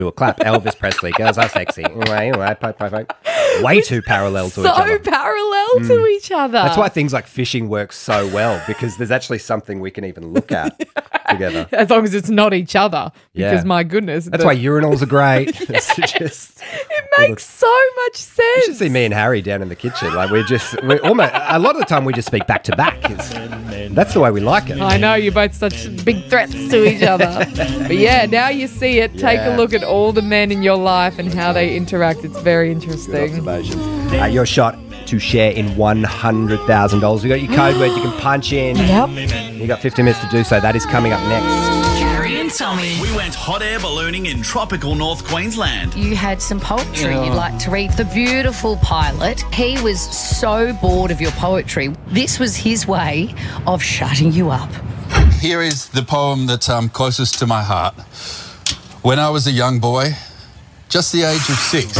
do a clap. Elvis Presley, girls are sexy. Way too parallel to each other. So parallel to each other. That's why things like fishing work so well, because there's actually something we can even look at together. As long as it's not each other. Yeah. Because my goodness. That's why urinals are great. It makes so much sense. You should see me and Harry down in the kitchen. Like we're almost, a lot of the time we just speak back to back. That's the way we like it. I know, you're both such big threats to each other. But yeah, now you see it. Take a look at all the men in your life and how they interact. It's very interesting. Your shot to share in $100,000. We got your code word you can punch in. Yep. You got 50 minutes to do so. That is coming up next. Carrie and Tommy. We went hot air ballooning in tropical North Queensland. You had some poetry you'd like to read. The beautiful pilot, he was so bored of your poetry. This was his way of shutting you up. Here is the poem that's closest to my heart. When I was a young boy, just the age of 6.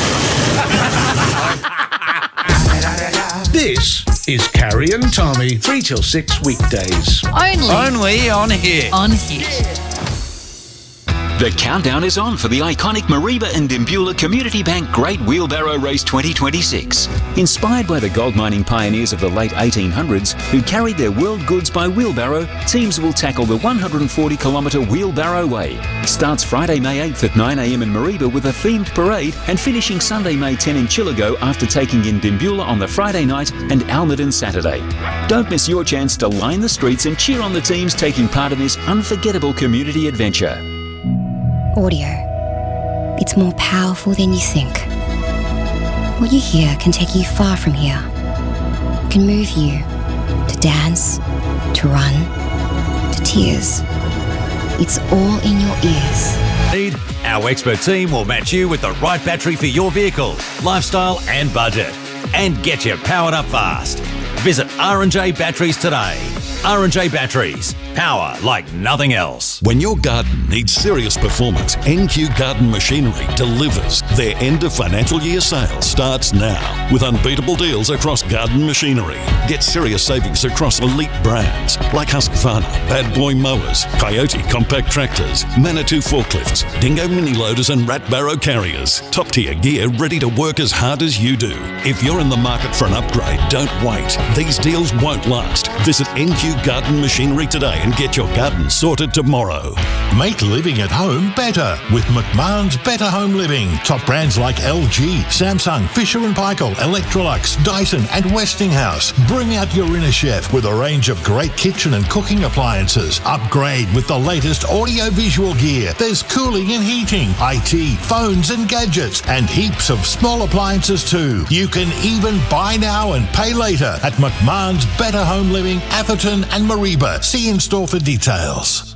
This is Carrie and Tommy, 3 till 6 weekdays. Only on here. On Hit. The countdown is on for the iconic Mareeba and Dimbula Community Bank Great Wheelbarrow Race 2026. Inspired by the gold mining pioneers of the late 1800s who carried their world goods by wheelbarrow, teams will tackle the 140-kilometre Wheelbarrow Way. Starts Friday, May 8th at 9 a.m. in Mareeba with a themed parade and finishing Sunday, May 10 in Chillago after taking in Dimbula on the Friday night and Almaden Saturday. Don't miss your chance to line the streets and cheer on the teams taking part in this unforgettable community adventure. Audio. It's more powerful than you think. What you hear can take you far from here. It can move you to dance, to run, to tears. It's all in your ears. Our expert team will match you with the right battery for your vehicle, lifestyle and budget, and get you powered up fast. Visit R&J Batteries today. R&J Batteries. Power like nothing else. When your garden needs serious performance, NQ Garden Machinery delivers. Their end of financial year sale starts now with unbeatable deals across garden machinery. Get serious savings across elite brands like Husqvarna, Bad Boy Mowers, Coyote Compact Tractors, Manitou Forklifts, Dingo Mini Loaders and Rat Barrow Carriers. Top tier gear ready to work as hard as you do. If you're in the market for an upgrade, don't wait. These deals won't last. Visit NQ Garden Machinery today and get your garden sorted tomorrow. Make living at home better with McMahon's Better Home Living. Top brands like LG, Samsung, Fisher & Paykel, Electrolux, Dyson and Westinghouse. Bring out your inner chef with a range of great kitchen and cooking appliances. Upgrade with the latest audio-visual gear. There's cooling and heating, IT, phones and gadgets, and heaps of small appliances too. You can even buy now and pay later at McMahon's Better Home Living, Atherton and Mareeba. See in-store for details.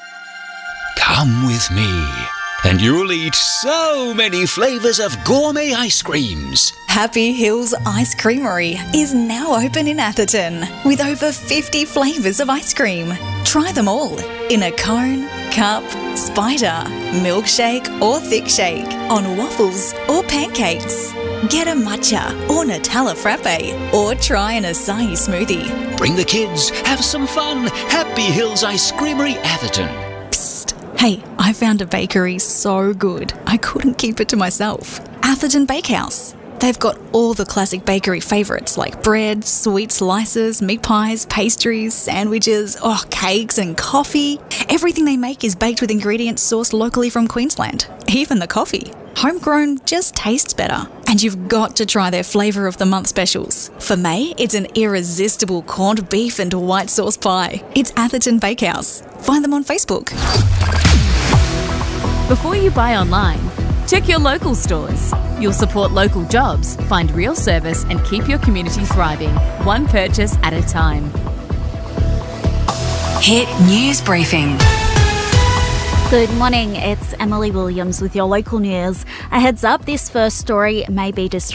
Come with me, and you'll eat so many flavours of gourmet ice creams. Happy Hills Ice Creamery is now open in Atherton with over 50 flavours of ice cream. Try them all in a cone, cup, spider, milkshake or thick shake, on waffles or pancakes. Get a matcha or Nutella frappe or try an acai smoothie. Bring the kids, have some fun. Happy Hills Ice Creamery, Atherton. Hey, I found a bakery so good, I couldn't keep it to myself. Atherton Bakehouse. They've got all the classic bakery favourites like bread, sweet slices, meat pies, pastries, sandwiches, cakes and coffee. Everything they make is baked with ingredients sourced locally from Queensland. Even the coffee. Homegrown just tastes better. And you've got to try their flavour of the month specials. For May, it's an irresistible corned beef and white sauce pie. It's Atherton Bakehouse. Find them on Facebook. Before you buy online, check your local stores. You'll support local jobs, find real service and keep your community thriving, one purchase at a time. Hit News Briefing. Good morning, it's Emily Williams with your local news. A heads up, this first story may be distracting.